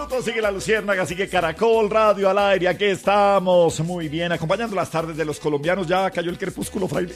minutos, sigue la Luciérnaga, sigue Caracol Radio al aire, aquí estamos, muy bien, acompañando las tardes de los colombianos, ya cayó el crepúsculo, fraile.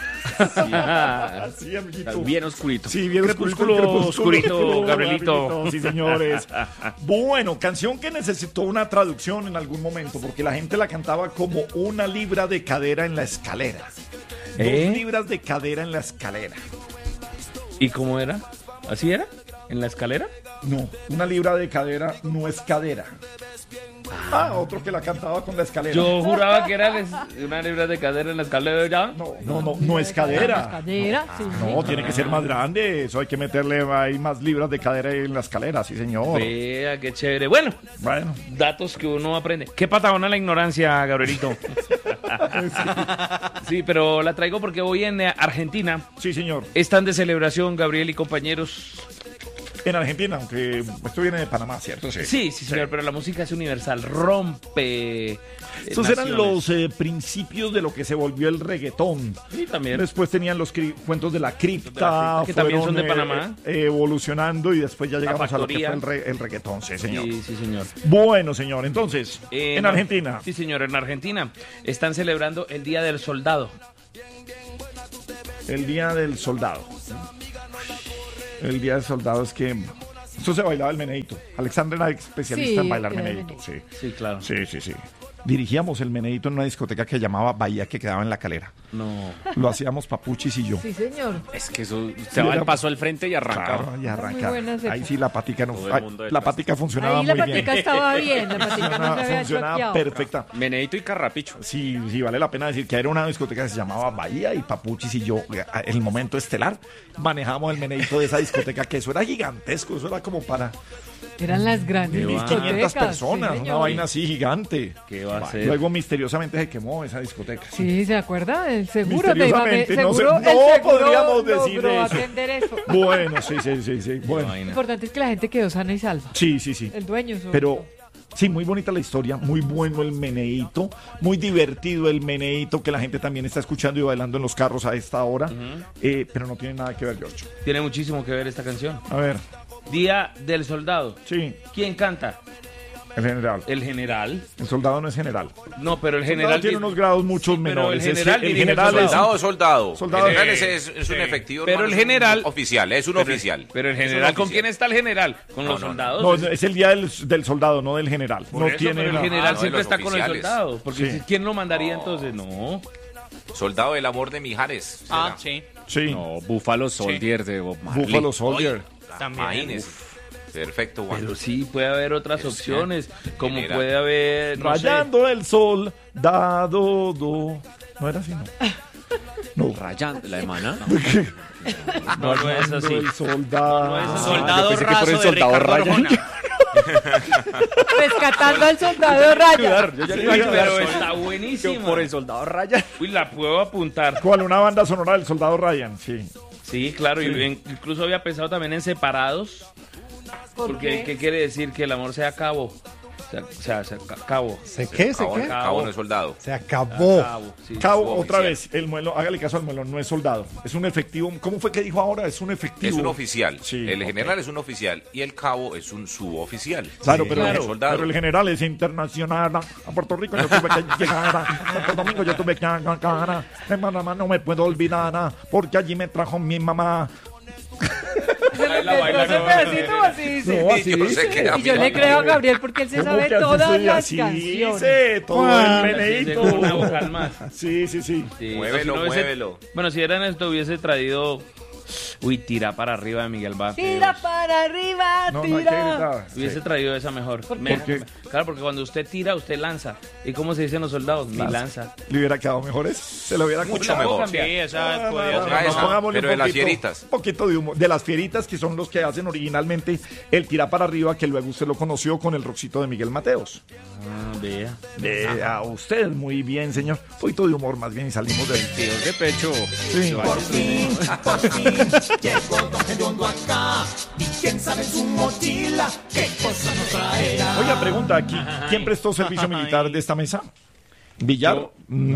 Sí, amiguito. Bien oscurito. Sí, bien crepúsculo, oscurito, Gabrielito. Sí, señores. Bueno, canción que necesitó una traducción en algún momento, porque la gente la cantaba como 1 libra de cadera en la escalera. 2 libras de cadera en la escalera. ¿Y cómo era? ¿Así era? ¿En la escalera? No, 1 libra de cadera no es cadera. Otro que la cantaba con la escalera. Yo juraba que era 1 libra de cadera en la escalera. No es cadera. Cadera, sí. No, tiene que ser más grande. Eso hay que meterle ahí más libras de cadera en la escalera, sí, señor. Vea, qué chévere. Bueno, datos que uno aprende. Qué patagona la ignorancia, Gabrielito. Sí, pero la traigo porque hoy en Argentina. Sí, señor. Están de celebración, Gabriel y compañeros. En Argentina, aunque esto viene de Panamá, ¿cierto? Sí, señor, pero la música es universal, rompe. Estos eran los principios de lo que se volvió el reggaetón. Sí, también. Después tenían los cuentos de la cripta, que también son de Panamá. Evolucionando y después ya llegamos a lo que fue el reggaetón, sí, señor. Sí, señor. Bueno, señor, entonces, en Argentina. Sí, señor, en Argentina están celebrando el Día del Soldado. El Día del Soldado. El Día del Soldado es que esto se bailaba el meneíto. Alexandra era especialista en bailar meneíto. Sí, claro. Sí. Dirigíamos el meneíto en una discoteca que llamaba Bahía, que quedaba en La Calera. No. Lo hacíamos Papuchis y yo. Sí, señor. Es que eso se va el paso al frente y arranca. Claro, y arranca. Ahí sí la patica no. La patica funcionaba muy bien. Ahí la patica estaba bien. La patica no se había funcionaba perfecta. Meneíto y carrapicho. Sí, vale la pena decir que era una discoteca que se llamaba Bahía y Papuchis y yo, en el momento estelar, manejamos el meneíto de esa discoteca, que eso era gigantesco, eso era como para... Eran las grandes 1.500 personas, una vaina así gigante. ¿Qué va a ser? Luego misteriosamente se quemó esa discoteca. Sí, ¿se acuerda? Seguro misteriosamente, seguro podríamos decir eso. Bueno, sí. Bueno. Lo importante es que la gente quedó sana y salva. Sí. El dueño. Pero... Sí, muy bonita la historia, muy bueno el meneíto, muy divertido el meneíto, que la gente también está escuchando y bailando en los carros a esta hora, pero no tiene nada que ver, George. Tiene muchísimo que ver esta canción. A ver. Día del Soldado. Sí. ¿Quién canta? El general. ¿El general? El soldado no es general. No, pero el general tiene unos grados muchos menores. El general es soldado. El general es un efectivo. Pero el general oficial, es un oficial. Pero el general, ¿con quién está el general? ¿Con los soldados? No, es el día del soldado, no del general. Pero el general siempre está con el soldado. Porque ¿quién lo mandaría entonces? No. Soldado del amor de Mijares. Sí. No, Buffalo Soldier de Bob Marley. Buffalo Soldier. También. Perfecto, Juan. Pero sí, puede haber otras opciones, como puede haber... Rayando el sol, dado, do. No era así, No. Rayando, ¿la de Maná? No es así. El soldado. No es así. Soldado raso de Ricardo Arjona. Rescatando al soldado Ryan. Pero está buenísimo. Por el soldado Ryan. Uy, la puedo apuntar. ¿Cuál? Una banda sonora del soldado Ryan, sí. Sí, claro, y incluso había pensado también en Separados. Porque ¿qué quiere decir? Que el amor se acabó. Se acabó. ¿Se qué? Cabo no es soldado. Se acabó. Cabo, otra vez, el muelo, hágale caso al muelo, no es soldado. Es un efectivo. ¿Cómo fue que dijo ahora? Es un efectivo. Es un oficial. Sí, el general es un oficial y el cabo es un suboficial. Claro, Sí, pero el general es internacional. A Puerto Rico yo tuve que llegar. A Santo Domingo yo tuve que llegar. En Panamá no me puedo olvidar porque allí me trajo mi mamá. Y yo le creo a Gabriel porque él se sabe todas las canciones. Todo el meneíto. Una vocal más. Sí. Muévelo. Bueno, si eran esto hubiese traído... Uy, Tira para arriba de Miguel Vázquez. Tira para arriba, tira. Hubiese traído esa mejor. Claro, porque cuando usted tira, usted lanza. ¿Y cómo se dicen los soldados? Mi lanza. ¿Le hubiera quedado mejores? Se lo hubiera mucho mejor. Sí, esa pero de las fieritas. Un poquito de humor. De las fieritas, que son los que hacen originalmente el Tira para arriba, que luego usted lo conoció con el rockcito de Miguel Mateos. Vea usted, muy bien, señor. Un poquito de humor más bien y salimos del tío de pecho. Sí. Por fin, llegó Don Gediondo acá. Y quién sabe su mochila, qué cosa nos traerá. Oiga, pregunta aquí, ¿quién prestó servicio militar de esta mesa? ¿Villar? No.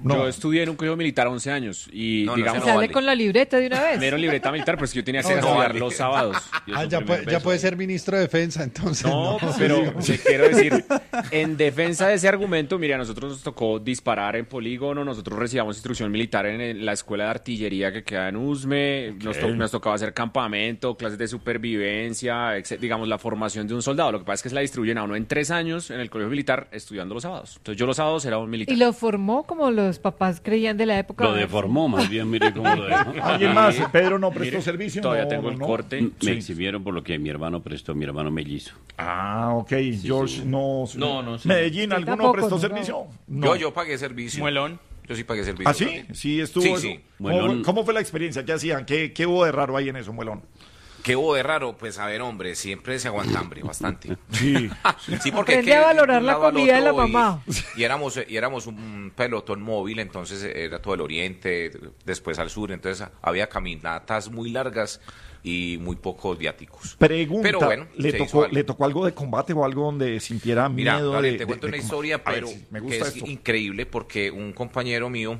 No. Yo estudié en un colegio militar 11 años y No, digamos... Sale con la libreta de una vez. Me dieron libreta militar, pero es que yo tenía que estudiar los sábados. Ya puede ser ministro de defensa, entonces. No, pero quiero decir, en defensa de ese argumento, mire, a nosotros nos tocó disparar en polígono, nosotros recibíamos instrucción militar en la escuela de artillería que queda en Usme, nos tocaba hacer campamento, clases de supervivencia, digamos, la formación de un soldado. Lo que pasa es que se la distribuyen a uno en 3 años en el colegio militar estudiando los sábados. Entonces yo los sábados era un militar. ¿Y lo formó como los papás creían de la época? Lo deformó, más bien, mire cómo lo dejó. ¿Alguien más? Pedro no prestó servicio. Todavía No, tengo el no. corte. Me exhibieron por lo que mi hermano prestó, mi hermano mellizo. Ah, ok. George, sí. no. No, sí. Medellín, Yo ¿alguno tampoco, prestó no. servicio? No. Yo pagué servicio. Muelón. Yo sí pagué servicio. ¿Ah, sí? también. Sí, estuvo. Sí, eso. sí. ¿Cómo fue la experiencia? ¿Qué hacían? ¿Qué hubo de raro ahí en eso, Muelón? ¿Qué hubo de raro? Pues a ver, hombre, siempre se aguanta hambre, bastante. Sí. Sí, porque Aprende a valorar de un la lado al comida de la otro mamá. Y éramos un pelotón móvil, entonces era todo el oriente, después al sur, entonces había caminatas muy largas y muy pocos viáticos. Pregunta, Pero bueno, ¿le tocó algo de combate o algo donde sintiera Mira, miedo? Gabriel, de, te cuento de una combate? historia, A ver, pero sí, me que gusta es esto. increíble porque un compañero mío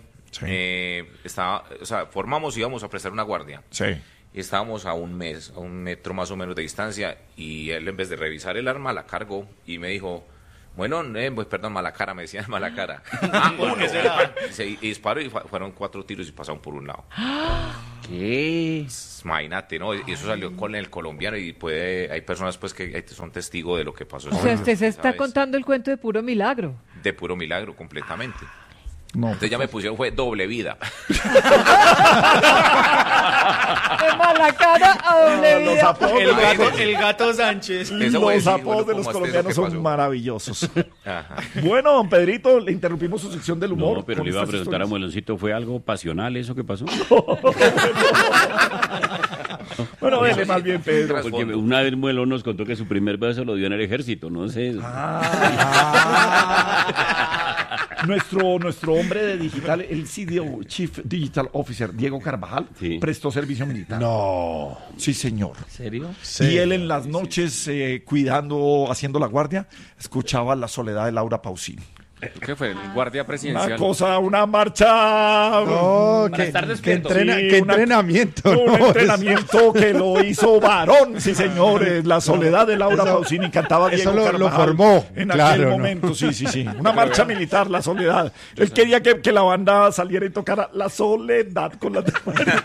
íbamos a prestar una guardia. Sí. Y estábamos a un metro más o menos de distancia, y él, en vez de revisar el arma, la cargó y me dijo, bueno, pues perdón, mala cara, me decían mala cara. Y disparó y fueron 4 tiros y pasaron por un lado. ¿Qué? Imagínate, ¿no? Y eso salió con el colombiano, y hay personas pues que son testigos de lo que pasó. O sea, usted se está ¿Sabes? contando el cuento de puro milagro. De puro milagro, completamente. No. Entonces ya me pusieron, fue doble vida. De mala cara a doble Los vida. apodos, El gato Sánchez. Eso voy a los decir, apodos bueno, de los ¿cómo colombianos es lo que son pasó? maravillosos. Ajá. Bueno, don Pedrito, le interrumpimos su sección del humor. No, pero con le iba a estas preguntar a historias. Mueloncito, ¿fue algo pasional eso que pasó? Bueno, dele más bien, Pedro. Porque una vez Muelón nos contó que su primer beso lo dio en el ejército, no sé. Nuestro hombre de digital, el CDO, Chief Digital Officer, Diego Carvajal, Sí. prestó servicio militar. No. Sí, señor. ¿En serio? Sí. Y él en las noches, cuidando, haciendo la guardia, escuchaba La soledad de Laura Pausini. ¿Qué fue? El guardia Una presidencial. cosa, una marcha. No, Para estar despierto. Sí, qué entrenamiento. Un ¿no? entrenamiento que lo hizo varón, sí señores. La soledad de Laura Pausini cantaba eso Diego lo Carvajal formó, en claro, aquel ¿no? momento, sí. Una marcha militar, La soledad. Él quería que la banda saliera y tocara La soledad con la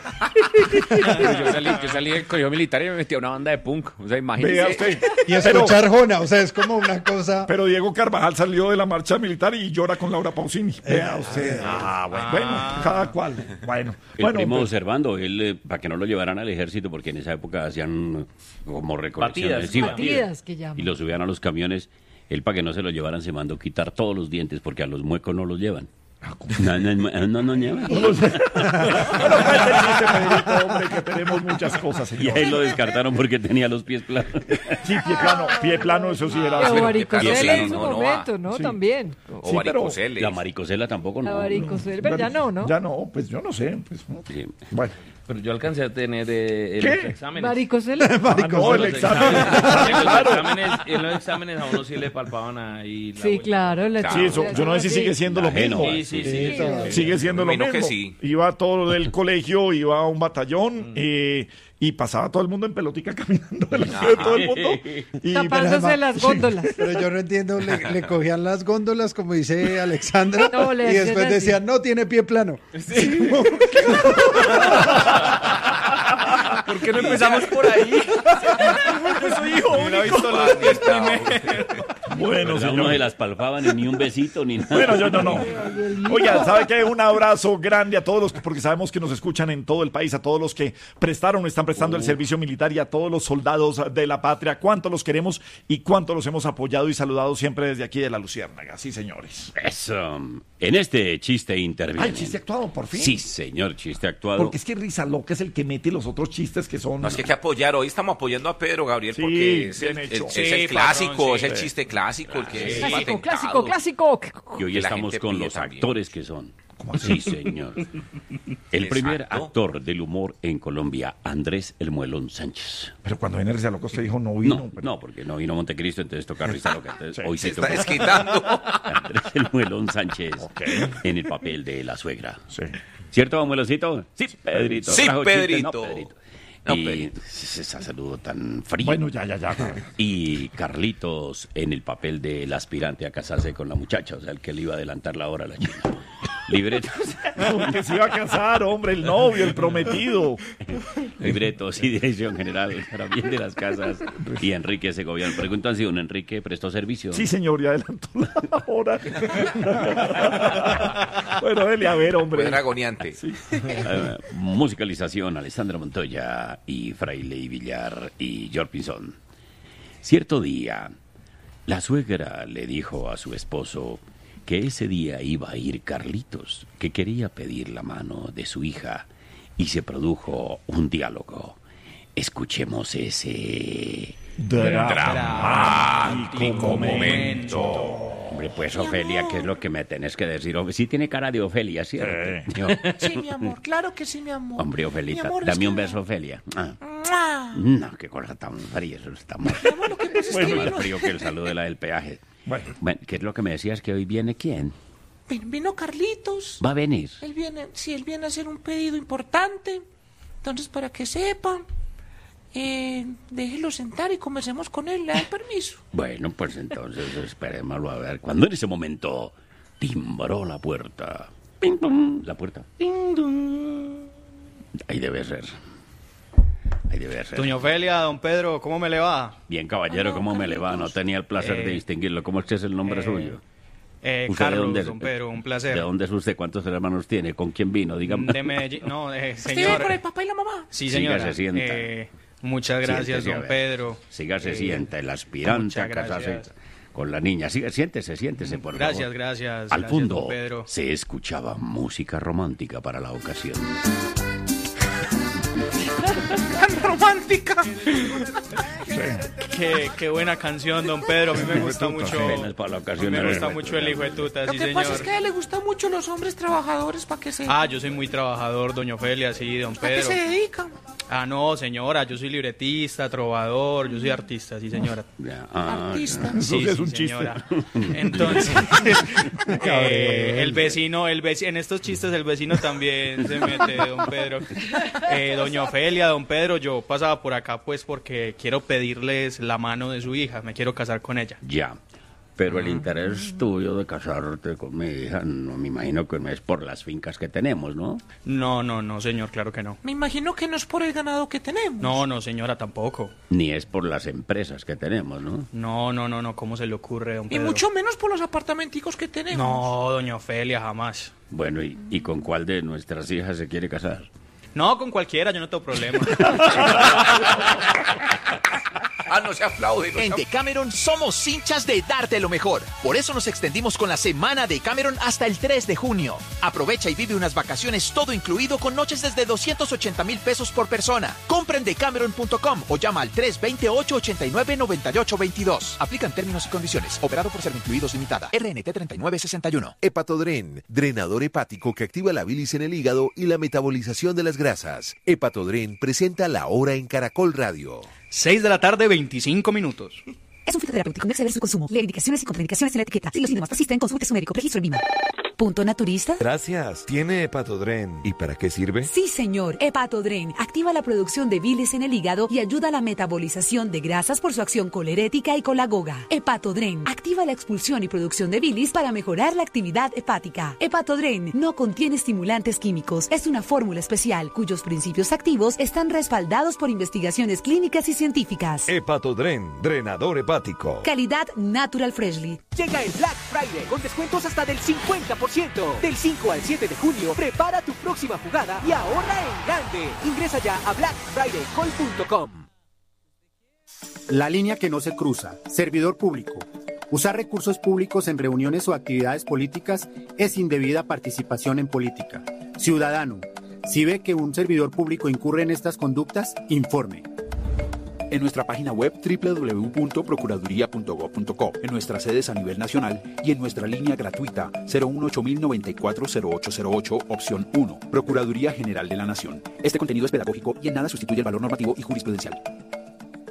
Yo salí del colegio militar y me metí a una banda de punk. O sea, imagínese. Vea usted. Y escuchar Jona, o sea, es como una cosa. Pero Diego Carvajal salió de la marcha militar y llora con Laura Pausini. Vea usted. Bueno, cada cual. Bueno, El primo pues, observando, él, para que no lo llevaran al ejército, porque en esa época hacían como recolecciones. Batidas, sí, Batidas que llaman. y lo subían a los camiones. Él, para que no se lo llevaran, se mandó quitar todos los dientes, porque a los muecos no los llevan. No llevan. bueno, cuente el chiste, Pedrito, hombre, que tenemos muchas cosas, Y señor. ahí lo descartaron porque tenía los pies planos. Sí, pie plano, eso sí era. Pero pero varicocela sí, en su no momento, va. ¿no? Sí. También. O Sí, varicoceles. La maricocela tampoco, La no. varicocela, pero ya no. Ya no, pues yo no sé. Pues, no. Sí. Bueno. Pero yo alcancé a tener en ¿Qué? los exámenes. Varicocela. No, el Los examen. en los exámenes a uno sí le palpaban ahí. La Sí, vuelta. claro. Sí, eso, yo no sé si sigue siendo lo Ajeno. mismo. Sí. Sigue siendo Me lo imagino mismo. que sí. Iba todo del colegio, iba a un batallón y pasaba todo el mundo en pelotica caminando delante de todo el mundo. Y Tapándose las góndolas. Pero yo no entiendo, le cogían las góndolas, como dice Alexandra, No, le y hacían después así. decían, no, tiene pie plano. ¿Por qué no empezamos por ahí? Yo soy hijo único. bueno, ¿Verdad? señor. Uno se las palpaban y ni un besito ni nada. Bueno, yo no. Oiga, ¿sabe qué? Un abrazo grande a todos los que, porque sabemos que nos escuchan en todo el país, a todos los que prestaron o están prestando el servicio militar y a todos los soldados de la patria. Cuánto los queremos y cuánto los hemos apoyado y saludado siempre desde aquí de la Luciérnaga. Sí, señores. Eso. En este chiste interviene. Ay, chiste actuado, por fin. Sí, señor, chiste actuado. Porque es que Risa Loca es el que mete los otros chistes que son... No, es que hay que apoyar. Hoy estamos apoyando a Pedro Gabriel Sí, porque es bien el, hecho. es Sí, el clásico, patrón, es sí. el chiste clásico, el que es Clásico, patentado. clásico. Y hoy que la estamos gente con pide los también. actores que son. ¿Cómo así? Sí, señor. El primer actor del humor en Colombia, Andrés El Muelón Sánchez. Pero cuando viene Risa Loca usted dijo no vino. No, pero... no, porque no vino Montecristo, entonces toca Risa Loca. Entonces, Sí. hoy Se se está toca desquitando. Andrés El Muelón Sánchez Ok. en el papel de la suegra. Sí. ¿Cierto, Mueloncito? Sí, Pedrito. Sí, Trajo chiste, Pedrito. no, Pedrito. No, Y Pedrito. ese saludo tan frío. Bueno, ya. Y Carlitos en el papel del aspirante a casarse con la muchacha, o sea, el que le iba a adelantar la hora a la china. Libretos, Que se iba a casar, hombre, el novio, el prometido. libretos y dirección general para bien de las casas. Y Enrique Segoviano. Preguntan si don Enrique prestó servicio. Sí, señor, ya adelantó la hora. Bueno, dele a ver, hombre. Buen agoniante. Musicalización, Alessandra Montoya y Fraile Villar y George Pinzón. Cierto día, la suegra le dijo a su esposo que ese día iba a ir Carlitos, que quería pedir la mano de su hija, y se produjo un diálogo. Escuchemos ese dramático momento. Hombre, pues Ofelia, ¿qué es lo que me tenés que decir? Sí tiene cara de Ofelia, ¿cierto? Yo- Sí, mi amor, claro que sí, mi amor. Hombre, Mi Ofelita, amor, es dame que un no. beso, Ofelia. Ah. ¡Mua! No, qué cosa tan fría, eso está más, Mi amor, lo que pasa es que más vino, frío que el saludo de la del peaje. Bueno, Bueno, ¿qué es lo que me decías que hoy viene quién? vino Carlitos. ¿Va a venir? Él viene a hacer un pedido importante. Entonces, para que sepan, déjelo sentar y conversemos con él. ¿Le da el permiso? Bueno, pues entonces esperémoslo a ver. Cuando en ese momento timbró la puerta. Ping, pong, la puerta. Ping, dong. Ahí debe ser. Ahí debe ser. Doña Ofelia, don Pedro, ¿cómo me le va? Bien, caballero, ¿cómo me le va? No tenía el placer de distinguirlo. ¿Cómo es que es el nombre suyo? ¿Usted de Carlos, dónde es? don Pedro, un placer. ¿De dónde es usted? ¿Cuántos hermanos tiene? ¿Con quién vino? Dígame. De Medellín. No, ¿Usted vive señor. con el papá y la mamá? Sí, Siga, señora. se sienta. Muchas gracias, Siéntese, a don ver. Pedro. Sígase, sienta, el aspirante muchas a casarse gracias. con la niña. Siéntese, por Gracias, favor. gracias. Al gracias, fondo don Pedro. se escuchaba música romántica para la ocasión. ¡Tan romántica! Qué buena canción, don Pedro. A mí me gusta mucho. Apenas para la ocasión. Me era gusta el mucho el hijo de tuta, Lo sí, que señor. pasa es que a él le gustan mucho los hombres trabajadores, para que sepan. Ah, yo soy muy trabajador, doña Ofelia, sí, don ¿A qué Pedro. se dedican? Ah, no, señora, yo soy libretista, trovador, yo soy artista, sí, señora. Ya, Artista. Eso sí es un chiste. señora. Entonces, el vecino, en estos chistes el vecino también se mete, don Pedro. Doña Ofelia, don Pedro, yo pasaba por acá pues porque quiero pedirles la mano de su hija, me quiero casar con ella. ya. Pero el interés tuyo de casarte con mi hija, no me imagino que no es por las fincas que tenemos, ¿no? No, señor, claro que no. Me imagino que no es por el ganado que tenemos. No, señora, tampoco. Ni es por las empresas que tenemos, ¿no? No, ¿cómo se le ocurre, don Y Pedro? mucho menos por los apartamenticos que tenemos. No, doña Ofelia, jamás. Bueno, ¿y con cuál de nuestras hijas se quiere casar? No, con cualquiera, yo no tengo problema. Ah, no se aplaude. No se En Decameron somos hinchas de darte lo mejor. Por eso nos extendimos con la semana Decameron hasta el 3 de junio. Aprovecha y vive unas vacaciones todo incluido con noches desde 280,000 pesos por persona. Compra en decameron.com o llama al 328-89-9822. Aplican términos y condiciones. Operado por Servincluidos Limitada. RNT 3961. Hepatodren, drenador hepático que activa la bilis en el hígado y la metabolización de las grasas. Hepatodren presenta La Hora en Caracol Radio. 6 de la tarde, 25 minutos. Es un fitoterapéutico, no exceder su consumo. Lee indicaciones y contraindicaciones en la etiqueta. Si los síntomas persisten, consulte a su médico. Registro en Lima. ¿Punto naturista? Gracias. ¿Tiene Hepatodren? ¿Y para qué sirve? Sí, señor. Hepatodren activa la producción de bilis en el hígado y ayuda a la metabolización de grasas por su acción colerética y colagoga. Hepatodren activa la expulsión y producción de bilis para mejorar la actividad hepática. Hepatodren no contiene estimulantes químicos. Es una fórmula especial cuyos principios activos están respaldados por investigaciones clínicas y científicas. Hepatodren, drenador hepático. Calidad Natural Freshly. Llega el Black Friday con descuentos hasta del 50%. Del 5 al 7 de junio, prepara tu próxima jugada y ahorra en grande. Ingresa ya a blackfridaycall.com. La línea que no se cruza. Servidor público. Usar recursos públicos en reuniones o actividades políticas es indebida participación en política. Ciudadano, si ve que un servidor público incurre en estas conductas, informe. En nuestra página web www.procuraduría.gov.co, en nuestras sedes a nivel nacional y en nuestra línea gratuita 018-094-0808, opción 1. Procuraduría General de la Nación. Este contenido es pedagógico y en nada sustituye el valor normativo y jurisprudencial.